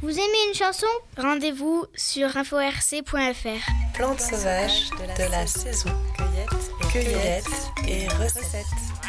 Vous aimez une chanson? Rendez-vous sur inforc.fr. Plantes sauvages de la saison. Cueillette et recettes.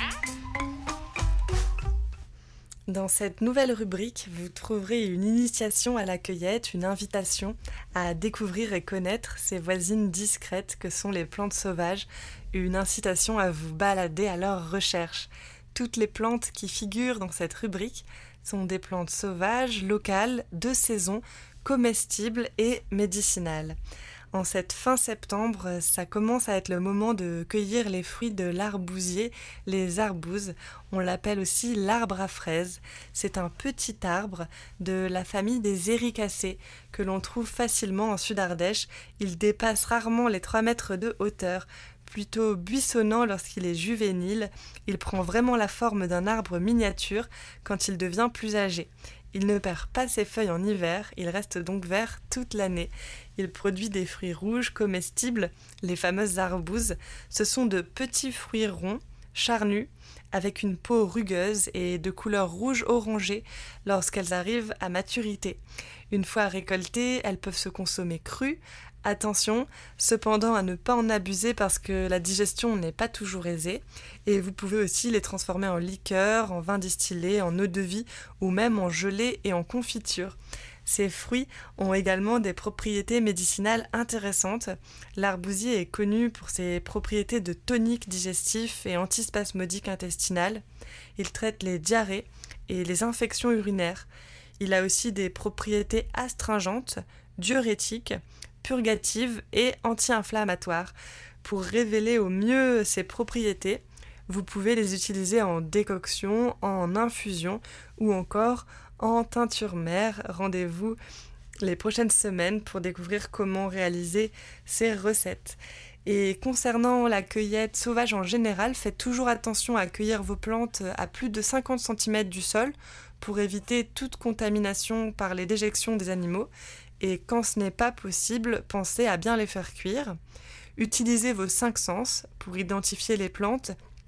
Dans cette nouvelle rubrique, vous trouverez une initiation à la cueillette, une invitation à découvrir et connaître ces voisines discrètes que sont les plantes sauvages, une incitation à vous balader à leur recherche. Toutes les plantes qui figurent dans cette rubrique sont des plantes sauvages, locales, de saison, comestibles et médicinales. En cette fin septembre, ça commence à être le moment de cueillir les fruits de l'arbousier, les arbouses. On l'appelle aussi l'arbre à fraises. C'est un petit arbre de la famille des éricacées que l'on trouve facilement en Sud-Ardèche. Il dépasse rarement les 3 mètres de hauteur. Plutôt buissonnant lorsqu'il est juvénile, il prend vraiment la forme d'un arbre miniature quand il devient plus âgé. Il ne perd pas ses feuilles en hiver, il reste donc vert toute l'année. Il produit des fruits rouges comestibles, les fameuses arbouses. Ce sont de petits fruits ronds, charnus, avec une peau rugueuse et de couleur rouge-orangée lorsqu'elles arrivent à maturité. Une fois récoltées, elles peuvent se consommer crues. Attention, cependant, à ne pas en abuser parce que la digestion n'est pas toujours aisée. Et vous pouvez aussi les transformer en liqueur, en vin distillé, en eau-de-vie ou même en gelée et en confiture. Ces fruits ont également des propriétés médicinales intéressantes. L'arbousier est connu pour ses propriétés de tonique digestif et antispasmodique intestinal. Il traite les diarrhées et les infections urinaires. Il a aussi des propriétés astringentes, diurétiques, purgatives et anti-inflammatoires. Pour révéler au mieux ses propriétés, vous pouvez les utiliser en décoction, en infusion ou encore en teinture mère. Rendez-vous les prochaines semaines pour découvrir comment réaliser ces recettes. Et concernant la cueillette sauvage en général, faites toujours attention à cueillir vos plantes à plus de 50 cm du sol pour éviter toute contamination par les déjections des animaux. Et quand ce n'est pas possible, pensez à bien les faire cuire. Utilisez vos 5 sens pour identifier les plantes.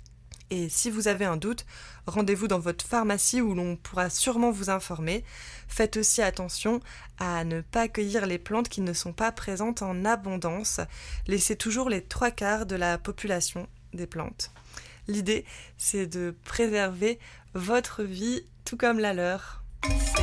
Et si vous avez un doute, rendez-vous dans votre pharmacie où l'on pourra sûrement vous informer. Faites aussi attention à ne pas cueillir les plantes qui ne sont pas présentes en abondance. Laissez toujours les 3/4 de la population des plantes. L'idée, c'est de préserver votre vie tout comme la leur.